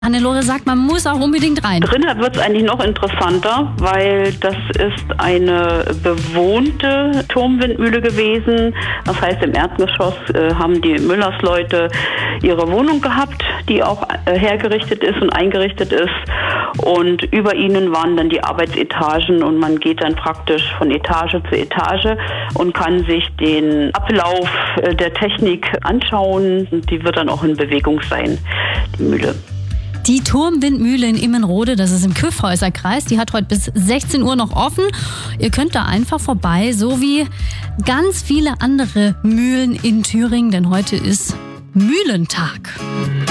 Hannelore sagt, man muss auch unbedingt rein. Drinnen wird es eigentlich noch interessanter, weil das ist eine bewohnte Turmwindmühle gewesen. Das heißt, im Erdgeschoss haben die Müllersleute ihre Wohnung gehabt, die auch hergerichtet ist und eingerichtet ist. Und über ihnen waren dann die Arbeitsetagen und man geht dann praktisch von Etage zu Etage und kann sich den Ablauf der Technik anschauen. Und die wird dann auch in Bewegung sein, die Mühle. Die Turmwindmühle in Immenrode, das ist im Kyffhäuserkreis, die hat heute bis 16 Uhr noch offen. Ihr könnt da einfach vorbei, so wie ganz viele andere Mühlen in Thüringen, denn heute ist Mühlentag.